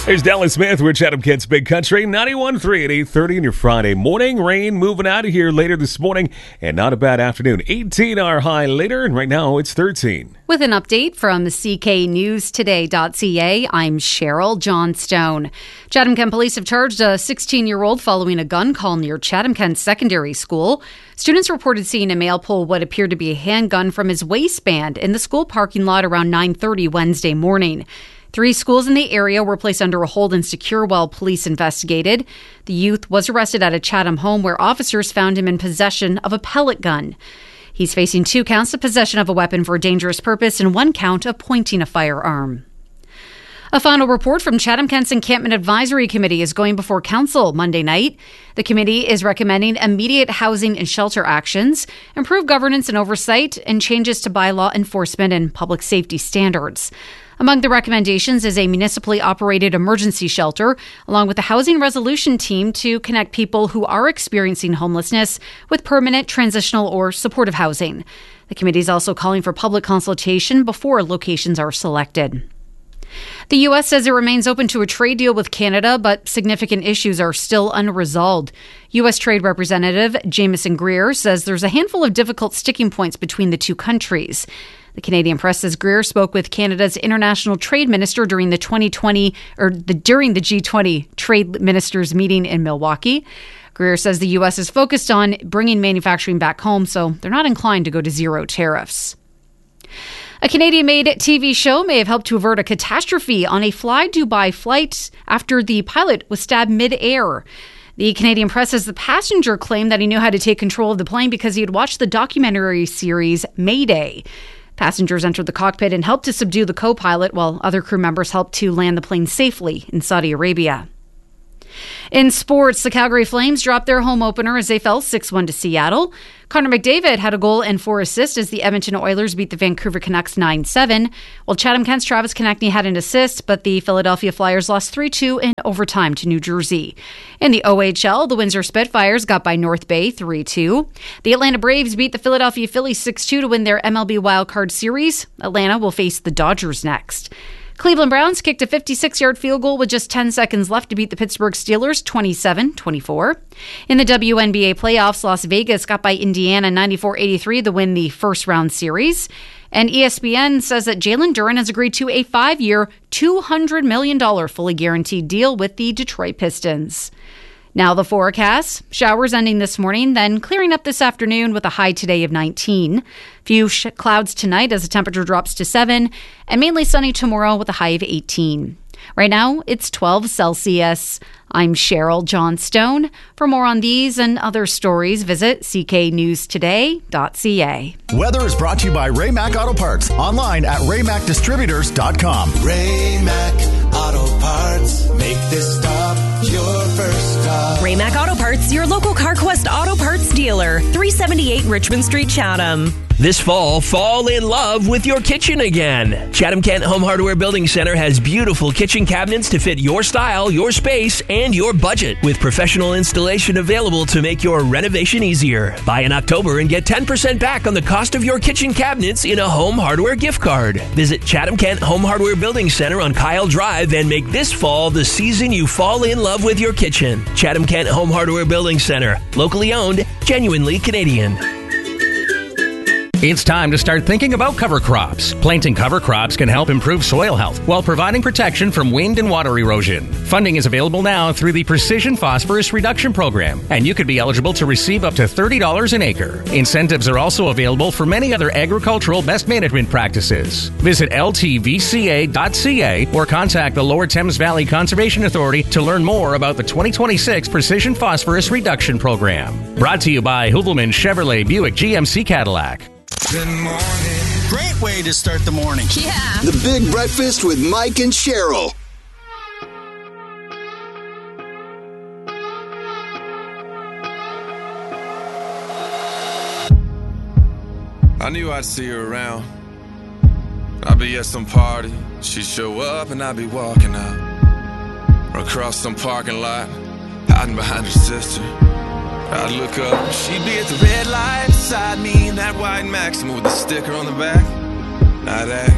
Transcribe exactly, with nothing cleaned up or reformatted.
There's Dallas Smith. We're Chatham Kent's Big Country, ninety-one point three at eight thirty in your Friday morning. Rain moving out of here later this morning, and not a bad afternoon. eighteen our high later, and right now it's thirteen. With an update from C K News Today dot C A, I'm Cheryl Johnstone. Chatham Kent police have charged a sixteen-year-old following a gun call near Chatham Kent Secondary School. Students reported seeing a male pull what appeared to be a handgun from his waistband in the school parking lot around nine thirty Wednesday morning. Three schools in the area were placed under a hold and secure while police investigated. The youth was arrested at a Chatham home where officers found him in possession of a pellet gun. He's facing two counts of possession of a weapon for a dangerous purpose and one count of pointing a firearm. A final report from Chatham Kent's Encampment Advisory Committee is going before Council Monday night. The committee is recommending immediate housing and shelter actions, improved governance and oversight, and changes to bylaw enforcement and public safety standards. Among the recommendations is a municipally operated emergency shelter, along with the housing resolution team to connect people who are experiencing homelessness with permanent, transitional, or supportive housing. The committee is also calling for public consultation before locations are selected. The U S says it remains open to a trade deal with Canada, but significant issues are still unresolved. U S Trade Representative Jamieson Greer says there's a handful of difficult sticking points between the two countries. The Canadian Press says Greer spoke with Canada's international trade minister during the twenty twenty or the during the G twenty trade ministers meeting in Milwaukee. Greer says the U S is focused on bringing manufacturing back home, so they're not inclined to go to zero tariffs. A Canadian-made T V show may have helped to avert a catastrophe on a Fly Dubai flight after the pilot was stabbed mid-air. The Canadian Press says the passenger claimed that he knew how to take control of the plane because he had watched the documentary series Mayday. Passengers entered the cockpit and helped to subdue the co-pilot, while other crew members helped to land the plane safely in Saudi Arabia. In sports, the Calgary Flames dropped their home opener as they fell six one to Seattle. Connor McDavid had a goal and four assists as the Edmonton Oilers beat the Vancouver Canucks nine seven, while Chatham Kent's Travis Konecny had an assist, but the Philadelphia Flyers lost three two in overtime to New Jersey. In the O H L, the Windsor Spitfires got by North Bay three two. The Atlanta Braves beat the Philadelphia Phillies six two to win their M L B Wildcard Series. Atlanta will face the Dodgers next. Cleveland Browns kicked a fifty-six-yard field goal with just ten seconds left to beat the Pittsburgh Steelers twenty-seven twenty-four. In the W N B A playoffs, Las Vegas got by Indiana ninety-four eighty-three to win the first-round series. And E S P N says that Jalen Duren has agreed to a five-year, two hundred million dollars fully guaranteed deal with the Detroit Pistons. Now the forecast. Showers ending this morning, then clearing up this afternoon with a high today of nineteen. Few sh- clouds tonight as the temperature drops to seven, and mainly sunny tomorrow with a high of eighteen. Right now, it's twelve Celsius. I'm Cheryl Johnstone. For more on these and other stories, visit C K News Today dot C A. Weather is brought to you by Raymac Auto Parts. Online at Ray Mac Distributors dot com. Raymac Auto Parts. Make this stop your first stop. Raymac Auto Parts, your local CarQuest Auto Parts dealer. three seventy-eight Richmond Street, Chatham. This fall, fall in love with your kitchen again. Chatham Kent Home Hardware Building Center has beautiful kitchen cabinets to fit your style, your space, and your budget, with professional installation available to make your renovation easier. Buy in October and get ten percent back on the cost of your kitchen cabinets in a home hardware gift card. Visit Chatham Kent Home Hardware Building Center on Kyle Drive and make this fall the season you fall in love with your kitchen. Chatham Kent Home Hardware Building Center. Locally owned, genuinely Canadian. It's time to start thinking about cover crops. Planting cover crops can help improve soil health while providing protection from wind and water erosion. Funding is available now through the Precision Phosphorus Reduction Program, and you could be eligible to receive up to thirty dollars an acre. Incentives are also available for many other agricultural best management practices. Visit L T V C A dot C A or contact the Lower Thames Valley Conservation Authority to learn more about the twenty twenty-six Precision Phosphorus Reduction Program. Brought to you by Hoovelman Chevrolet Buick G M C Cadillac. Good morning. Great way to start the morning. Yeah. The Big Breakfast with Mike and Cheryl. I knew I'd see her around. I'd be at some party, she'd show up and I'd be walking out. Or across some parking lot, hiding behind her sister. I'd look up, she'd be at the red light beside me in that white Maxima with a sticker on the back. I'd ask,